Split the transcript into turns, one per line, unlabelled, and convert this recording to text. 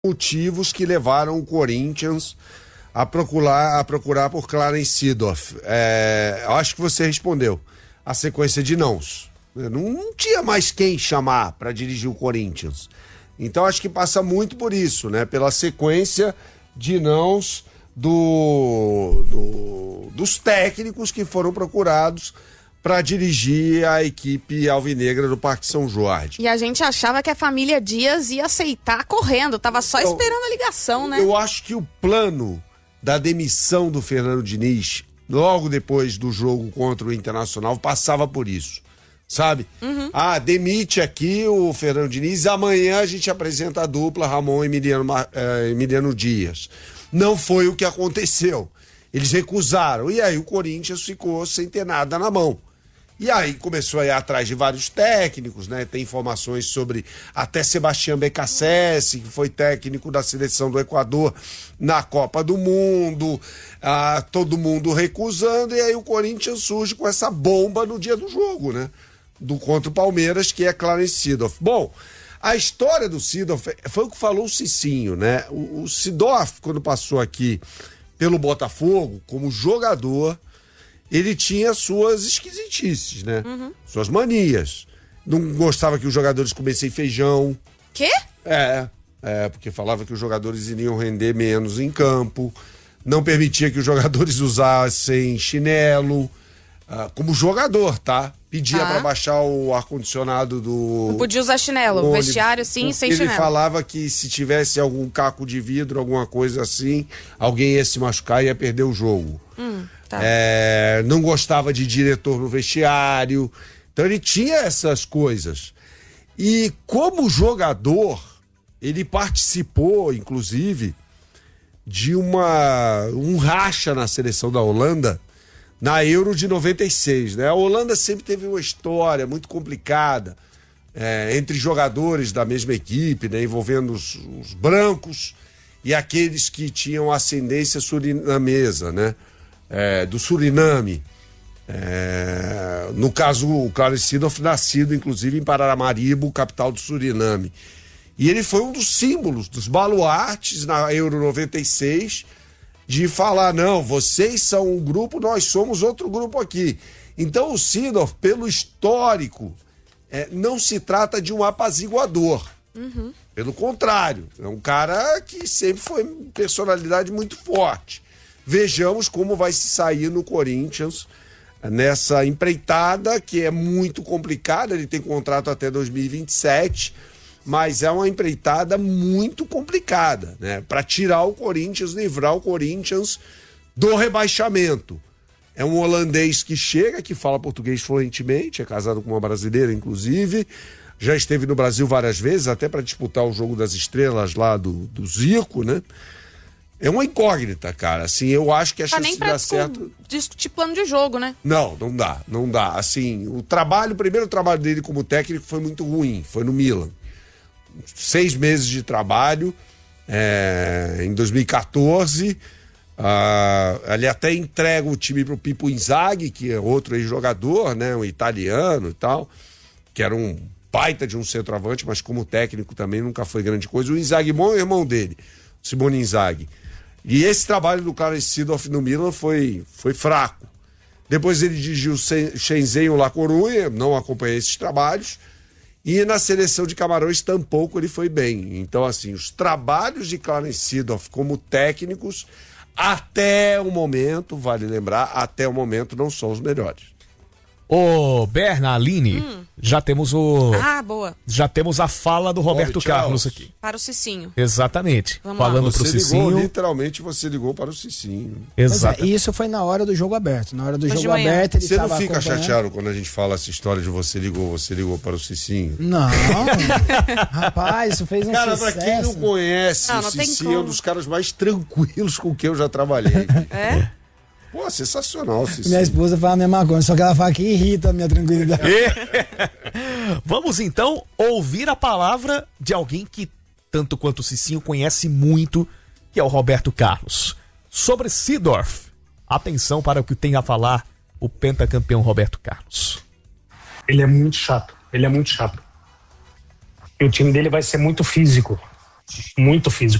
motivos que levaram o Corinthians a procurar por Clarence Seedorf. Eu acho que você respondeu. A sequência de nãos. Não tinha mais quem chamar para dirigir o Corinthians. Então acho que passa muito por isso, né? Pela sequência de nãos dos técnicos que foram procurados para dirigir a equipe alvinegra do Parque São Jorge.
E a gente achava que a família Dias ia aceitar correndo, tava só esperando a ligação, né?
Eu acho que o plano da demissão do Fernando Diniz, logo depois do jogo contra o Internacional, passava por isso, sabe? Demite aqui o Fernando Diniz, amanhã a gente apresenta a dupla Ramon e Emiliano Dias. Não foi o que aconteceu. Eles recusaram, e aí o Corinthians ficou sem ter nada na mão. E aí começou a ir atrás de vários técnicos, né? Tem informações sobre até Sebastião Becassese, que foi técnico da seleção do Equador na Copa do Mundo, todo mundo recusando, e aí o Corinthians surge com essa bomba no dia do jogo, né? Contra o Palmeiras, que é Clarence Seedorf. Bom, a história do Seedorf foi o que falou o Cicinho, né? O Seedorf, quando passou aqui pelo Botafogo, como jogador, ele tinha suas esquisitices, né? Suas manias. Não gostava que os jogadores comessem feijão.
Quê?
Porque falava que os jogadores iriam render menos em campo. Não permitia que os jogadores usassem chinelo. Como jogador, tá? Pedia pra baixar o ar-condicionado do...
Não podia usar chinelo,
ônibus,
vestiário sim, sem chinelo.
Ele falava que se tivesse algum caco de vidro, alguma coisa assim, alguém ia se machucar e ia perder o jogo.
Tá.
Não gostava de diretor no vestiário. Então ele tinha essas coisas. E como jogador, ele participou, inclusive, de um racha na seleção da Holanda, na Euro de 96, né? A Holanda sempre teve uma história muito complicada entre jogadores da mesma equipe, né? Envolvendo os brancos e aqueles que tinham ascendência surinamesa, né? Do Suriname. No caso, o Clarence Seedorf, nascido inclusive em Paramaribo, capital do Suriname. E ele foi um dos símbolos, dos baluartes na Euro 96, de falar, não, vocês são um grupo, nós somos outro grupo aqui. Então o Seedorf, pelo histórico, não se trata de um apaziguador. Pelo contrário, é um cara que sempre foi uma personalidade muito forte. Vejamos como vai se sair no Corinthians nessa empreitada, que é muito complicada. Ele tem contrato até 2027, mas é uma empreitada muito complicada, né? Para tirar o Corinthians, livrar o Corinthians do rebaixamento. É um holandês que chega, que fala português fluentemente, é casado com uma brasileira, inclusive, já esteve no Brasil várias vezes, até para disputar o Jogo das Estrelas lá do Zico, né? É uma incógnita, cara. Assim, eu acho que a chance de dar certo...
discutir plano de jogo, né?
Não dá. Assim, o primeiro trabalho dele como técnico foi muito ruim, foi no Milan. 6 meses de trabalho, em 2014, ele até entrega o time pro Pippo Inzaghi, que é outro ex-jogador, né, um italiano e tal, que era um baita de um centroavante, mas como técnico também nunca foi grande coisa. O Inzaghi bom é o irmão dele, Simone Inzaghi. E esse trabalho do Clarence Seedorf no Milan foi fraco. Depois ele dirigiu o Shenzhen e o La Coruña, não acompanhei esses trabalhos. E na seleção de Camarões tampouco ele foi bem. Então, assim, os trabalhos de Clarence Seedorf como técnicos, até o momento, vale lembrar, até o momento não são os melhores.
Ô, Bernaline, já temos
boa.
Já temos a fala do Roberto Carlos aqui.
Para o Cicinho.
Exatamente.
Vamos
falando
lá.
pro
Você
Cicinho.
ligou, literalmente você ligou para o Cicinho.
Exato.
Isso foi na hora do jogo aberto. Na hora do
Hoje
jogo
de manhã.
aberto, ele
Você não
tava
fica
acompanhando.
chateado quando a gente fala essa história de você ligou para o Cicinho?
Não. Rapaz, isso fez um
Cara,
sucesso.
pra quem não conhece,
Não
o
tem
Cicinho é um
como.
dos caras mais tranquilos com quem eu já trabalhei.
É?
Pô, sensacional, Cicinho.
Minha esposa fala a mesma coisa, só que ela fala que irrita a minha tranquilidade.
Vamos então ouvir a palavra de alguém que, tanto quanto o Cicinho, conhece muito, que é o Roberto Carlos. Sobre Seedorf, atenção para o que tem a falar o pentacampeão Roberto Carlos.
Ele é muito chato. E o time dele vai ser muito físico. muito físico.